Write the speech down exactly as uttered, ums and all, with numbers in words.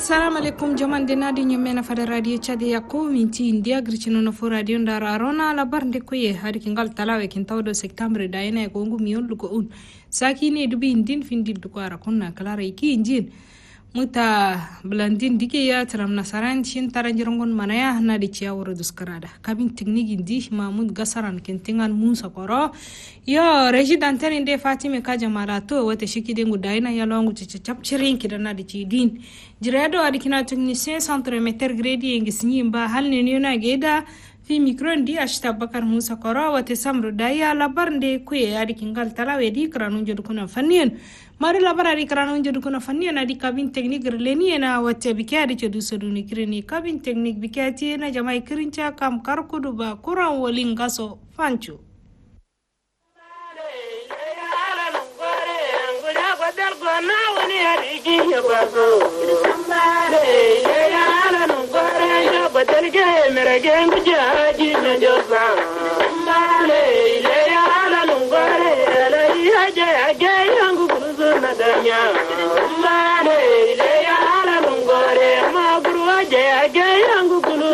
assalamu alaikum jamande nadi nyemena fada radio chade yakko minti india grichino no fo radio ndara arona la barnde koye hadi kingal talawe kin tawdo septembre dayna ko ngu miyon luko un sakini dubi indin findil duko ara kunna kala iki injin muta blandin dike ya taram nasaran shin taranjirongon manaya na di ciawro duskarada kabin teknik indi mahmud gasaran kentingan musa koro yo resident inde fatime ka jamala to wata shiki dengu dayna ya longu cicap cirin kidana di cidin jirado adikina technicien centre meter grade ngisni mba halne niona geda fi micro ndi ashta bakar musa koro wata samru daya labarnde kuye adikingal talawe di kranun jodu kuna fanien mari labara di kranun jodu kuna fanien adi kabin teknik releni na wata bikadi jodu soduni kireni kabin teknik bikati na jamai kirincha kam karkudu ba kuran wolin gaso fanchu Mare